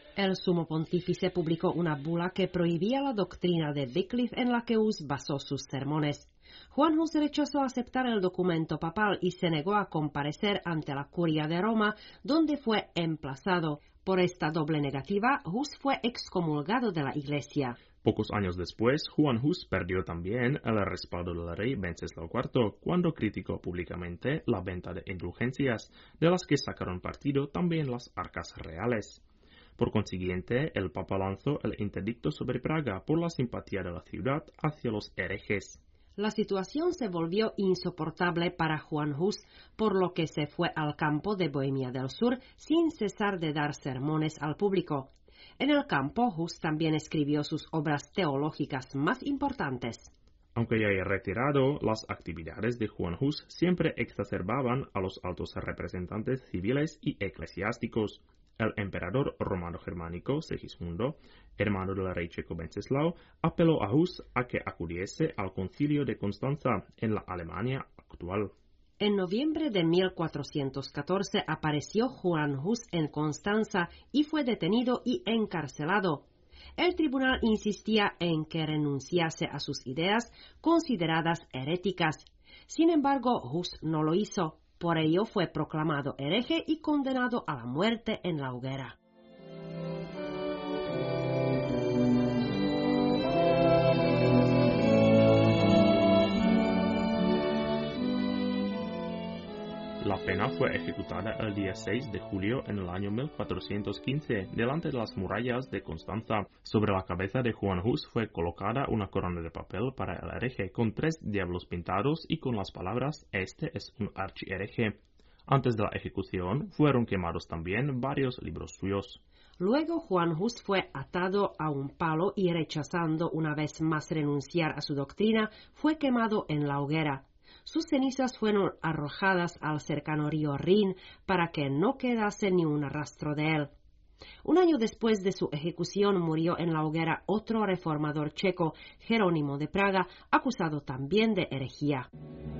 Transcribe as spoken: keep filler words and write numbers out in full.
El sumo pontífice publicó una bula que prohibía la doctrina de Wycliffe en la que Hus basó sus sermones. Juan Hus rechazó aceptar el documento papal y se negó a comparecer ante la curia de Roma, donde fue emplazado. Por esta doble negativa, Hus fue excomulgado de la Iglesia. Pocos años después, Juan Hus perdió también el respaldo del rey Wenceslao cuarto cuando criticó públicamente la venta de indulgencias, de las que sacaron partido también las arcas reales. Por consiguiente, el Papa lanzó el interdicto sobre Praga por la simpatía de la ciudad hacia los herejes. La situación se volvió insoportable para Juan Hus, por lo que se fue al campo de Bohemia del Sur sin cesar de dar sermones al público. En el campo, Hus también escribió sus obras teológicas más importantes. Aunque ya haya retirado, las actividades de Juan Hus siempre exacerbaban a los altos representantes civiles y eclesiásticos. El emperador romano germánico Segismundo, hermano del rey checo Wenceslao, apeló a Hus a que acudiese al concilio de Constanza en la Alemania actual. En noviembre de mil cuatrocientos catorce apareció Juan Hus en Constanza y fue detenido y encarcelado. El tribunal insistía en que renunciase a sus ideas consideradas heréticas. Sin embargo, Hus no lo hizo. Por ello fue proclamado hereje y condenado a la muerte en la hoguera. La pena fue ejecutada el día seis de julio en el año mil cuatrocientos quince, delante de las murallas de Constanza. Sobre la cabeza de Juan Hus fue colocada una corona de papel para el hereje, con tres diablos pintados y con las palabras «Este es un archihereje». Antes de la ejecución, fueron quemados también varios libros suyos. Luego Juan Hus fue atado a un palo y, rechazando una vez más renunciar a su doctrina, fue quemado en la hoguera. Sus cenizas fueron arrojadas al cercano río Rin para que no quedase ni un rastro de él. Un año después de su ejecución murió en la hoguera otro reformador checo, Jerónimo de Praga, acusado también de herejía.